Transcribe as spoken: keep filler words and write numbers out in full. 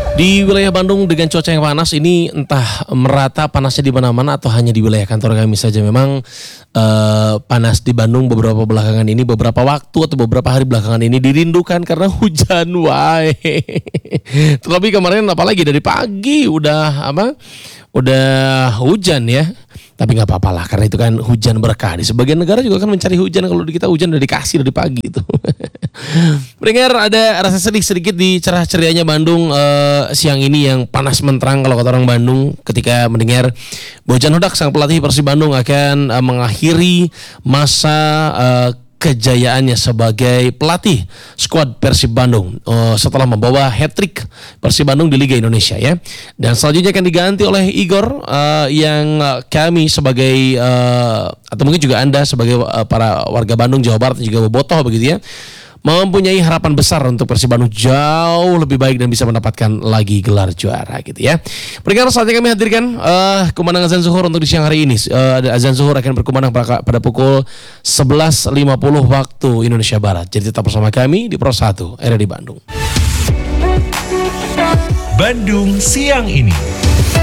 Di wilayah Bandung dengan cuaca yang panas ini entah merata panasnya di mana-mana atau hanya di wilayah kantor kami saja. Memang eh, panas di Bandung beberapa belakangan ini, beberapa waktu atau beberapa hari belakangan ini dirindukan karena hujan. Wah, terlebih kemarin apalagi dari pagi udah apa? Udah hujan ya. Tapi nggak apa-apa lah, karena itu kan hujan berkah. Di sebagian negara juga kan mencari hujan. Kalau di kita hujan udah dikasih dari pagi itu. Mendengar ada rasa sedih sedikit di cerah cerianya Bandung eh, siang ini yang panas menterang kalau kata orang Bandung, ketika mendengar Bojan Hodak sang pelatih Persib Bandung akan eh, mengakhiri masa eh, kejayaannya sebagai pelatih skuad Persib Bandung uh, setelah membawa hat-trick Persib Bandung di Liga Indonesia ya. Dan selanjutnya akan diganti oleh Igor uh, yang uh, kami sebagai uh, atau mungkin juga Anda sebagai uh, para warga Bandung, Jawa Barat dan juga bobotoh begitu ya, mempunyai harapan besar untuk Persib Bandung jauh lebih baik dan bisa mendapatkan lagi gelar juara gitu ya. Pendengar, saatnya kami hadirkan uh, kumandang azan zuhur untuk di siang hari ini. Uh, azan zuhur akan berkumandang pada, pada pukul sebelas lima puluh waktu Indonesia Barat. Jadi tetap bersama kami di Pro satu R R I Bandung. Bandung siang ini.